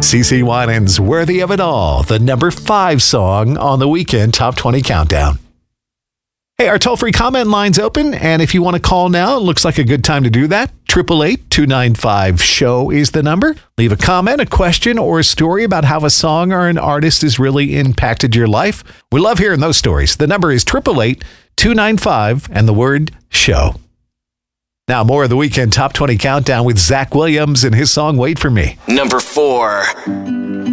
CeCe Winans, Worthy of It All, the number 5 song on the Weekend Top 20 Countdown. Hey, our toll-free comment line's open, and if you want to call now, it looks like a good time to do that. 888-295-SHOW is the number. Leave a comment, a question, or a story about how a song or an artist has really impacted your life. We love hearing those stories. The number is 888-295 and the word SHOW. Now, more of the Weekend Top 20 Countdown with Zach Williams and his song Wait For Me. Number 4.